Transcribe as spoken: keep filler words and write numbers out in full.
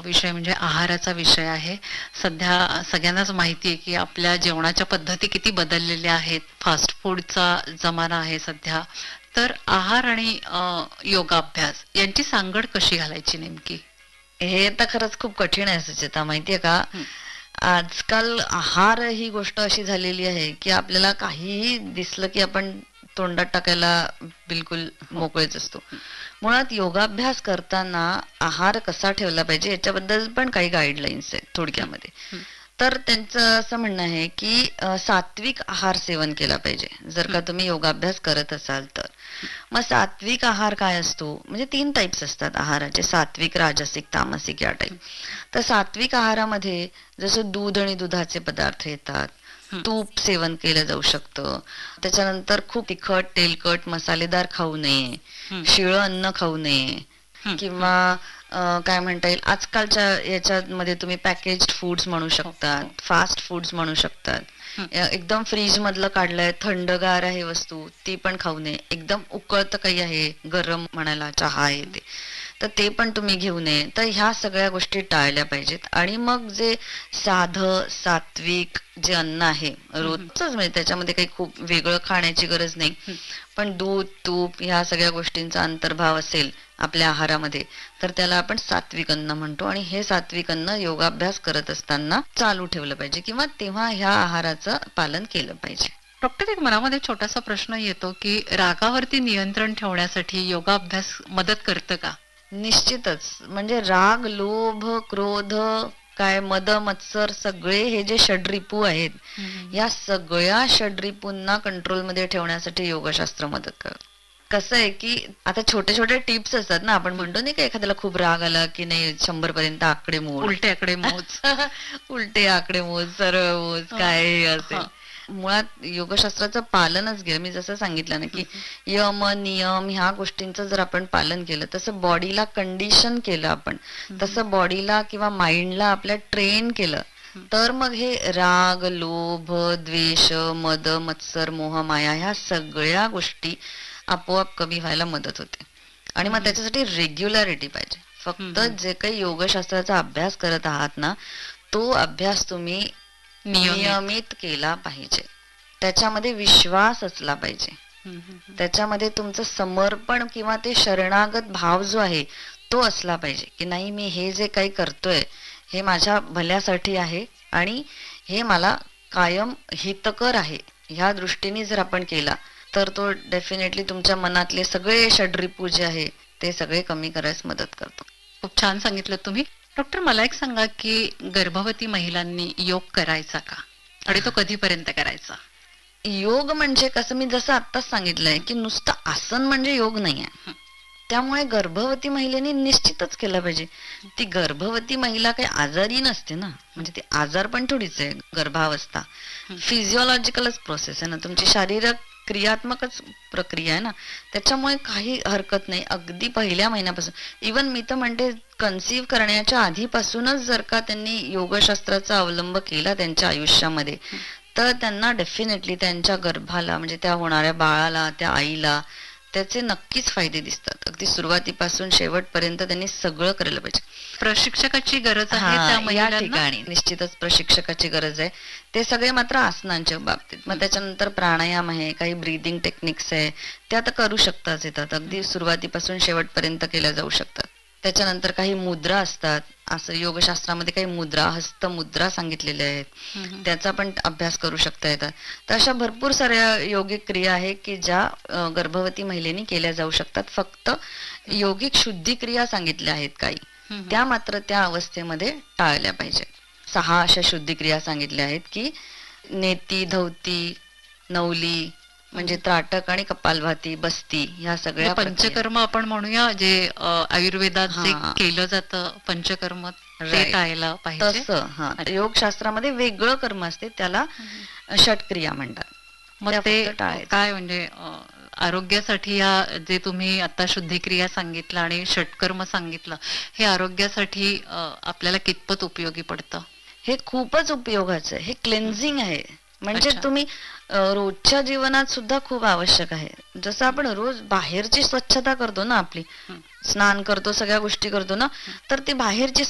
विषय म्हणजे आहाराचा विषय आहे. सध्या सगळ्यांनाच माहिती आहे की आपल्या जेवणाच्या पद्धती किती बदललेल्या आहेत. फास्ट फूडचा जमाना आहे सध्या. तर आहार आणि अ, योगाभ्यास यांची सांगड कशी घालायची नेमकी? हे तर खरंच खूप कठीण आहे सुचेता, माहितीये का? हं, आजकाल आहार ही गोष्ट अशी झालेली आहे की आपल्याला काहीही दिसलं की आपण तोंडात टाकायला बिलकुल हो. मोकळेच असतो. हं, मुळात योगाभ्यास करताना आहार कसा ठेवला पाहिजे याच्याबद्दल पण काही गाईडलाईन्स आहेत हं, थोडक्यामध्ये. हं, तर त्यांचं असं म्हणणं आहे की अ, सात्विक आहार सेवन केला पाहिजे जर हं, का तुम्ही योगाभ्यास करत असाल तर. हं, मग सात्विक आहार काय असतो, म्हणजे तीन टाइप्स असतात आहाराचे: सात्विक, राजसिक, तामसिक या टाइप. हं, तर सात्विक आहारामध्ये जसं दूध आणि दुधाचे पदार्थ येतात, हं, तूप सेवन केलं जाऊ शकतं. त्याच्यानंतर खूप तिखट, तेलकट, मसालेदार खाऊ नये, हं, शिळं अन्न खाऊ नये, हं, हं. किंवा अ, काय म्हणता येईल, आजकालच्या याच्यामध्ये तुम्ही पॅकेज्ड फूड्स म्हणू हो, शकतात, हो. फास्ट फूड्स म्हणू शकतात. हं, अ, एकदम फ्रीज मधलं काढलंय, थंडगार आहे वस्तू, ती पण खाऊ नये. एकदम उकळतं काही आहे, गरम म्हणायला चहा आहे हं, ते, तर ते पण तुम्ही घेऊ नये. तर ह्या सगळ्या गोष्टी टाळल्या पाहिजेत. आणि मग जे साधं सात्विक जे अन्न आहे हं, हं, रोजच, म्हणजे त्याच्यामध्ये काही खूप वेगळं खाण्याची गरज नाही, हं, पण दूध, तूप ह्या सगळ्या गोष्टींचा अंतर्भाव असेल आपल्या आहारामध्ये, तर त्याला आपण सात्विक अन्न म्हणतो. आणि हे सात्विक अन्न योगाभ्यास करत असताना चालू ठेवलं पाहिजे, किंवा तेव्हा ह्या आहाराचं पालन केलं पाहिजे. डॉक्टर, एक मनामध्ये छोटासा प्रश्न येतो की रागावरती नियंत्रण ठेवण्यासाठी योगाभ्यास मदत करतं का? निश्चितच. म्हणजे राग, लोभ, क्रोध, काय मद, मत्सर, सगळे हे जे षड्रिपू आहेत, हं, हं, या सगळ्या षड्रिपूंना कंट्रोलमध्ये ठेवण्यासाठी योगशास्त्र मदत करतं. कसं आहे की आता छोटे छोटे टिप्स असतात ना, आपण हं. म्हणतो नाही का, एखाद्याला खूप राग आला की नाही, शंभर पर्यंत आकडे मोड. उलटे आकडे मोज. उलटे आकडे मोज, सरळ मोज, हं, काय असेल. हं, मुळात योगशास्त्राचं पालनच घ्या. मी जसं सांगितलं ना हं, की हं, यम, नियम ह्या गोष्टींचं जर आपण पालन केलं, तसं बॉडीला कंडिशन केलं आपण, हं, हं, तसं बॉडीला किंवा माइंडला आपल्या ट्रेन केलं, हं, तर मग हे राग, लोभ, द्वेष, मद, मत्सर, मोह, माया ह्या सगळ्या गोष्टी आपोआप कमी व्हायला मदत होते. आणि हं, मग हं, त्याच्यासाठी रेग्युलॅरिटी पाहिजे. हं, फक्त हं. जे काही योगशास्त्राचा अभ्यास करत आहात ना, तो अभ्यास तुम्ही नियमित. नियमित केला पाहिजे. त्याच्यामध्ये विश्वास असला पाहिजे. हं, हं, हं, त्याच्यामध्ये तुमचं समर्पण किंवा ते शरणागत भाव जो आहे तो असला पाहिजे, की नाही, मी हे जे काही करतोय हे माझ्या भल्यासाठी आहे आणि हे मला कायम हितकर आहे. ह्या दृष्टीने जर आपण केला, तर तो डेफिनेटली तुमच्या मनातले सगळे षड्रिपू जे आहे ते सगळे कमी करायला मदत करतो. खूप छान सांगितलं तुम्ही. डॉक्टर, मला एक सांगा की गर्भवती महिलांनी योग करायचा का, आणि तो कधीपर्यंत करायचा? योग म्हणजे कसं, मी जसं आत्ताच सांगितलंय की नुसतं आसन म्हणजे योग नाही आहे. हं, त्यामुळे गर्भवती महिलेने निश्चितच केलं पाहिजे. ती गर्भवती महिला काही आजारी नसते ना, हं, म्हणजे ती आजार पण थोडीच आहे गर्भावस्था. हं. फिजिओलॉजिकलच प्रोसेस आहे ना, तुमची शारीरिक क्रियात्मकच प्रक्रिया आहे ना, त्याच्यामुळे काही हरकत नाही. अगदी पहिल्या महिन्यापासून, इवन मी तर म्हणते कन्सीव्ह करण्याच्या आधीपासूनच जर का त्यांनी योगशास्त्राचा अवलंब केला त्यांच्या आयुष्यामध्ये, तर त्यांना डेफिनेटली त्यांच्या गर्भाला, म्हणजे त्या होणाऱ्या बाळाला, त्या आईला त्याचे नक्कीच फायदे दिसतात. अगदी सुरुवातीपासून शेवटपर्यंत त्यांनी सगळं करायला पाहिजे. प्रशिक्षकाची गरज आहे त्या हा, या महिलांना. ठिकाणी निश्चितच प्रशिक्षकाची गरज आहे. ते सगळे मात्र आसनांच्या बाबतीत. मग हं, हं, त्याच्यानंतर प्राणायाम आहे, काही ब्रीदिंग टेक्निक्स आहे, ते आता करू शकताच येतात. हं, अगदी सुरुवातीपासून शेवटपर्यंत केल्या जाऊ शकतात. त्याच्यानंतर काही मुद्रा असतात, असं योगशास्त्रामध्ये काही मुद्रा, हस्तमुद्रा सांगितलेल्या आहेत, हं, हं, त्याचा पण अभ्यास करू शकता येतात. तर अशा भरपूर साऱ्या योगिक क्रिया आहे की ज्या अ, गर्भवती महिलेने केल्या जाऊ शकतात. फक्त योगिक शुद्धी क्रिया सांगितल्या आहेत काही, हं, हं, त्या मात्र त्या अवस्थेमध्ये टाळल्या पाहिजे. सहा अशा शुद्धी क्रिया सांगितल्या आहेत की नेती, धवती, नवली, हं, म्हणजे हं. त्राटक आणि कपालभाती, बस्ती ह्या म्हणजे सगळ्या प्रक्रिया. पंचकर्म आपण म्हणूया, जे अ, आयुर्वेदात जे हा, केलं जातं पंचकर्म, ते राईट. टाळायला पाहिजे. तसं हा, अच्छा. योगशास्त्रामध्ये वेगळं कर्म असते, त्याला हं, हं. षटक्रिया म्हणतात. मग त्या ते फक्त अ, टाळायच्या. काय म्हणजे अ, आरोग्यासाठी, या जे तुम्ही आता शुद्धिक्रिया सांगितलं आणि षटकर्म सांगितलं, हे आरोग्यासाठी अ, आपल्याला कितपत उपयोगी पडतं? हे खूपच उपयोगाचं आहे. हे हं. क्लेन्झिंग आहे. म्हणजे अच्छा. तुम्ही अ, रोजच्या जीवनात सुद्धा खूप आवश्यक आहे. जसं हं, आपण रोज बाहेरची स्वच्छता करतो ना आपली, हं, स्नान करतो, सगळ्या गोष्टी करतो ना, हं. तर ती बाहेरची